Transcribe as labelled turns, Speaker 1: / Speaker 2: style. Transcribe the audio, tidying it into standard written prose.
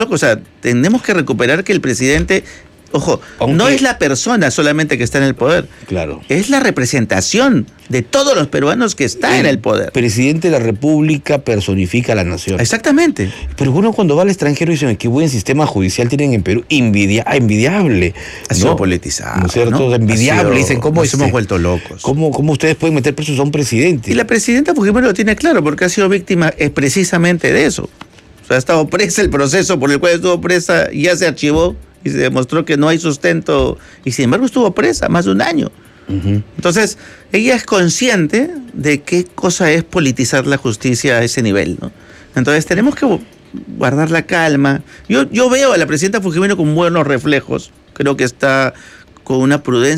Speaker 1: O sea, tenemos que recuperar que el presidente, ojo,
Speaker 2: Aunque,
Speaker 1: no es la persona solamente que está en el poder.
Speaker 2: Claro.
Speaker 1: Es la representación de todos los peruanos que está en el poder.
Speaker 2: Presidente de la República personifica a la nación.
Speaker 1: Exactamente.
Speaker 2: Pero uno cuando va al extranjero dicen qué buen sistema judicial tienen en Perú. Envidiable.
Speaker 1: Ha sido
Speaker 2: ¿no?
Speaker 1: politizado.
Speaker 2: ¿No es cierto?
Speaker 1: ¿no?
Speaker 2: Envidiable. Dicen, ¿cómo
Speaker 1: nos hemos vuelto locos.
Speaker 2: ¿Cómo ustedes pueden meter presos a un presidente?
Speaker 1: Y la presidenta Fujimori lo tiene claro, porque ha sido víctima precisamente de eso. O sea, ha estado presa, el proceso por el cual estuvo presa ya se archivó y se demostró que no hay sustento, y sin embargo estuvo presa más de un año. Entonces, ella es consciente de qué cosa es politizar la justicia a ese nivel, ¿no? Entonces, tenemos que guardar la calma. Yo veo a la presidenta Fujimori con buenos reflejos. Creo que está con una prudencia